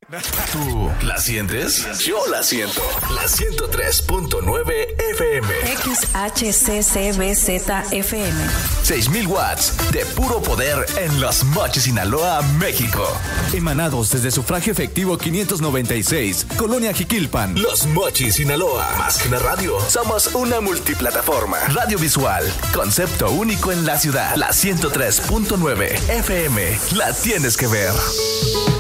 ¿Tú la sientes? Yo la siento. La 103.9 FM. XHCCBZ-FM. 6,000 watts de puro poder en Los Mochis, Sinaloa, México. Emanados desde Sufragio Efectivo 596, Colonia Jiquilpan. Los Mochis, Sinaloa. Más que una radio, somos una multiplataforma. Radio visual, concepto único en la ciudad. La 103.9 FM. La tienes que ver.